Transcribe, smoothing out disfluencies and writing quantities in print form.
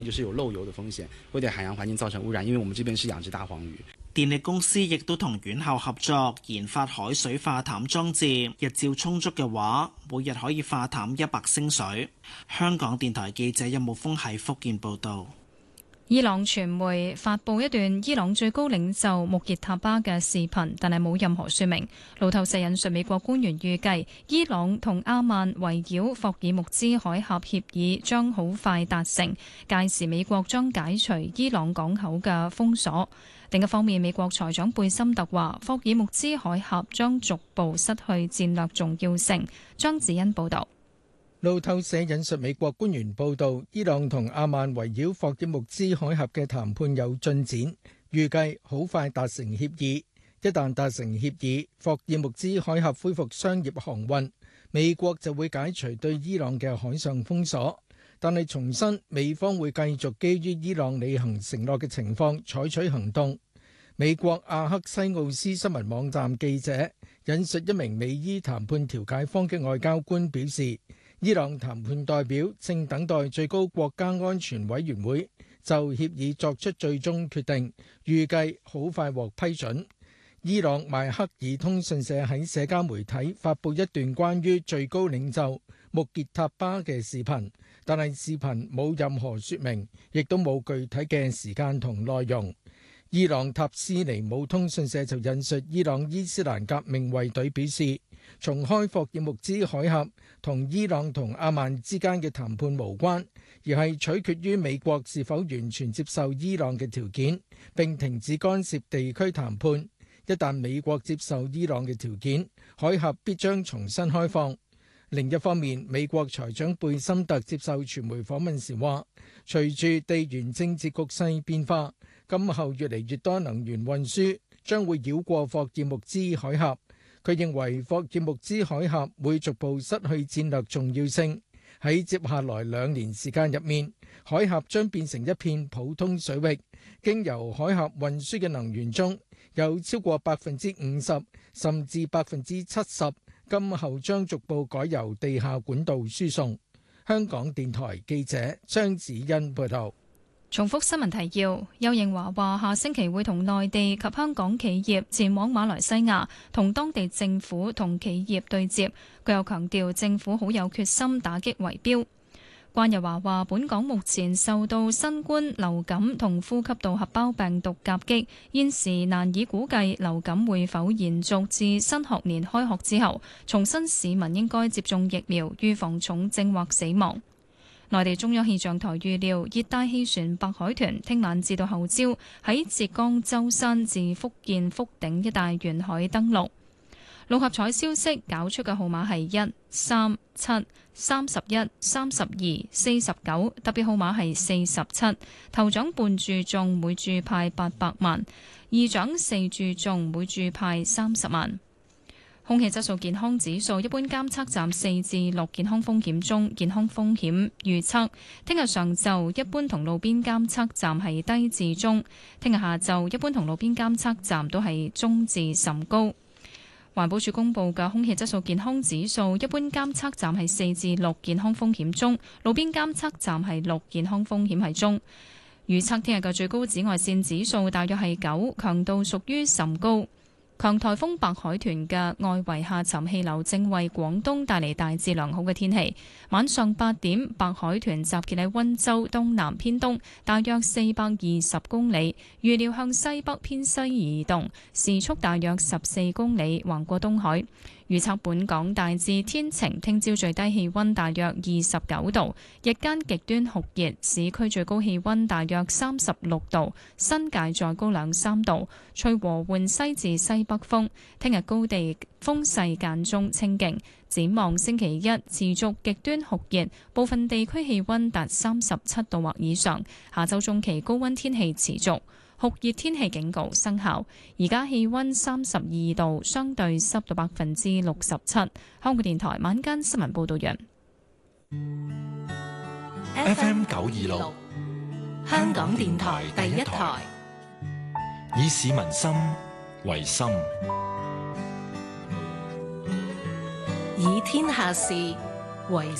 就是有漏油的風險，會對海洋環境造成污染。因為我們這邊是養殖大黃魚。 電力公司亦都同院校合作研發海水化淡裝置，日照充足嘅話，每日可以化淡100升水。香港電台記者任慕峰喺福建報道。 伊朗傳媒發布一段伊朗最高領袖穆傑塔巴嘅視頻，但係冇任何說明。路透社引述美國官員預計，伊朗同阿曼圍繞霍爾木茲海峽協議將好快達成，屆時美國將解除伊朗港口嘅封鎖。另一方面，美國財長貝森特話，霍爾木茲海峽將逐步失去戰略重要性。張子欣報導。 路透社引述美國官員報道，伊朗同阿曼圍繞霍爾木茲海峽嘅談判有進展，預計好快達成協議。一旦達成協議，霍爾木茲海峽恢復商業航運，美國就會解除對伊朗嘅海上封鎖。但係重申，美方會繼續基於伊朗履行承諾嘅情況採取行動。美國阿克西奧斯新聞網站記者引述一名美伊談判調解方嘅外交官表示，伊朗談判代表正等待最高國家安全委員會就協議作出最終決定，預計好快獲批准。伊朗邁克爾通訊社喺社交媒體發布一段關於最高領袖穆傑塔巴嘅視頻，但係視頻冇任何說明，亦都冇具體嘅時間同內容。伊朗塔斯尼姆通訊社就引述伊朗伊斯蘭革命衛隊表示，重開霍爾木茲海峽同伊朗同阿曼之間嘅談判無關，而係取決於美國是否完全接受伊朗嘅條件，並停止干涉地區談判。一旦美國接受伊朗嘅條件，海峽必將重新開放。另一方面，美國財長貝森特接受傳媒訪問時話，隨住地緣政治局勢變化，今後越嚟越多能源運輸將會繞過霍爾木茲海峽。佢認為霍爾木茲海峽會逐步失去戰略重要性。喺接下來2年時間入面，海峽將變成一片普通水域。經由海峽運輸嘅能源中，有超過50%甚至70%，今後將逐步改由地下管道輸送。香港電台記者張子欣報道。 重複新聞提要，邱應華話下星期會同內地及香港企業前往馬來西亞，同當地政府同企業對接。佢又強調政府好有決心打擊圍標。關日華話本港目前受到新冠、流感同呼吸道合胞病毒夾擊，現時難以估計流感會否延續至新學年開學之後。重申市民應該接種疫苗，預防重症或死亡。內地中央氣象台預料，熱帶氣旋白海豚聽晚至到後朝喺浙江舟山至福建福鼎一帶沿海登陸。六合彩消息，搞出嘅號碼係1、3、7、31、32、49，特別號碼係47。頭獎半注中，每注派800萬；二獎4注中，每注派30萬。空氣質素健康指數，一般監測站4至6，健康風險中，健康風險預測聽日上晝一般同路邊監測站係低至中，聽日下晝一般同路邊監測站都係中至甚高。環保署公布嘅空氣質素健康指數，一般監測站係4至6，健康風險中，路邊監測站係6，健康風險係中。預測聽日嘅最高紫外線指數大約係9，強度屬於甚高。強颱風白海豚嘅外圍下沉氣流正為廣東帶嚟大致良好嘅天氣。晚上8點，白海豚集結喺溫州東南偏東，大約420公里，預料向西北偏西移動，時速大約14公里，橫過東海。預測本港大致天晴，聽朝最低氣溫大約29度，日間極端酷熱，市區最高氣溫大約36度，新界再高2-3度，吹和緩西至西北風。聽日高地風勢間中清勁，展望星期一持續極端酷熱，部分地區氣溫達37度或以上。下週中期高溫天氣持續。酷熱天氣警告生效，而家氣溫32度，相對濕度67%。香港電台晚間新聞報道完。 FM 926，香港電台第一台，以市民心為心，以天下事為